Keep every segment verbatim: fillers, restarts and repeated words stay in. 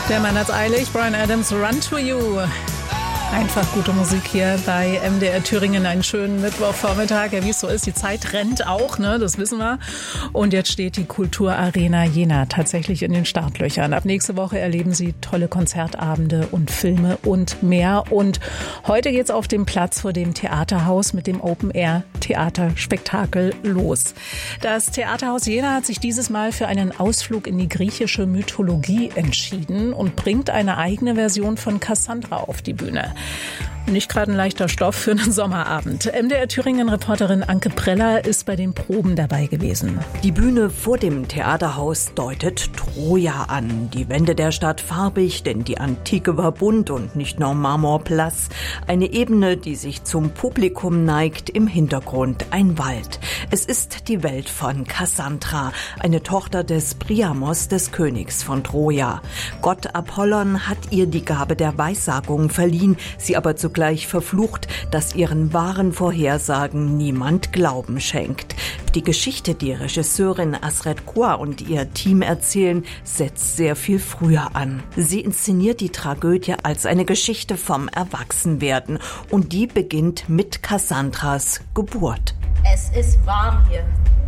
Der Mann hat's eilig. Bryan Adams, Run to You. Einfach gute Musik hier bei M D R Thüringen. Einen schönen Mittwochvormittag. Ja, wie es so ist, die Zeit rennt auch, ne? Das wissen wir. Und jetzt steht die Kulturarena Jena tatsächlich in den Startlöchern. Ab nächste Woche erleben Sie tolle Konzertabende und Filme und mehr. Und heute geht's auf dem Platz vor dem Theaterhaus mit dem Open-Air-Theaterspektakel los. Das Theaterhaus Jena hat sich dieses Mal für einen Ausflug in die griechische Mythologie entschieden und bringt eine eigene Version von Cassandra auf die Bühne. Nicht gerade ein leichter Stoff für einen Sommerabend. M D R Thüringen-Reporterin Anke Preller ist bei den Proben dabei gewesen. Die Bühne vor dem Theaterhaus deutet Troja an. Die Wände der Stadt farbig, denn die Antike war bunt und nicht nur Marmorblass. Eine Ebene, die sich zum Publikum neigt, im Hintergrund ein Wald. Es ist die Welt von Cassandra, eine Tochter des Priamos, des Königs von Troja. Gott Apollon hat ihr die Gabe der Weissagung verliehen, sie aber zugleich verflucht, dass ihren wahren Vorhersagen niemand Glauben schenkt. Die Geschichte, die Regisseurin Asred Kuar und ihr Team erzählen, setzt sehr viel früher an. Sie inszeniert die Tragödie als eine Geschichte vom Erwachsenwerden und die beginnt mit Cassandras Geburt. Es ist warm hier.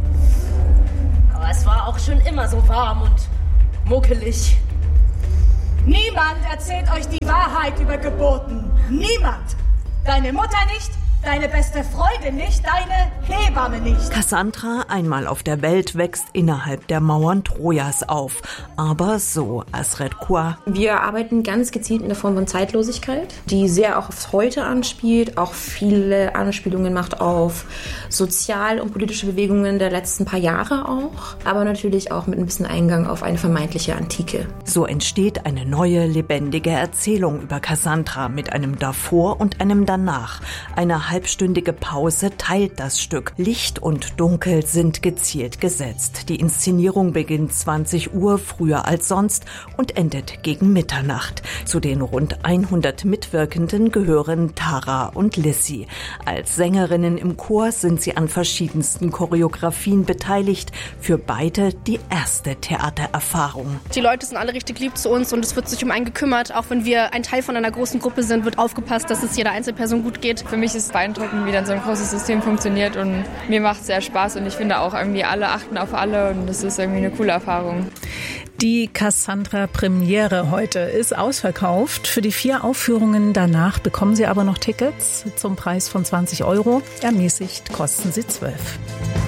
Aber es war auch schon immer so warm und muckelig. Niemand erzählt euch die Wahrheit über Geburten. Niemand. Deine Mutter nicht, deine beste Freundin nicht, deine Hebamme nicht. Cassandra, einmal auf der Welt, wächst innerhalb der Mauern Trojas auf. Aber so Asred Kuar. Wir arbeiten ganz gezielt in der Form von Zeitlosigkeit, die sehr auch aufs Heute anspielt, auch viele Anspielungen macht auf sozial- und politische Bewegungen der letzten paar Jahre auch, aber natürlich auch mit ein bisschen Eingang auf eine vermeintliche Antike. So entsteht eine neue, lebendige Erzählung über Cassandra mit einem Davor und einem Danach. Eine halbstündige Pause teilt das Stück. Licht und Dunkel sind gezielt gesetzt. Die Inszenierung beginnt zwanzig Uhr, früher als sonst, und endet gegen Mitternacht. Zu den rund hundert Mitwirkenden gehören Tara und Lissy. Als Sängerinnen im Chor sind sie an verschiedensten Choreografien beteiligt. Für beide die erste Theatererfahrung. Die Leute sind alle richtig lieb zu uns und es wird sich um einen gekümmert. Auch wenn wir ein Teil von einer großen Gruppe sind, wird aufgepasst, dass es jeder Einzelperson gut geht. Für mich ist es beeindruckend, wie dann so ein großes System funktioniert und mir macht es sehr Spaß und ich finde auch irgendwie alle achten auf alle und das ist irgendwie eine coole Erfahrung. Die Cassandra-Premiere heute ist ausverkauft. Für die vier Aufführungen danach bekommen Sie aber noch Tickets zum Preis von zwanzig Euro. Ermäßigt kosten sie zwölf.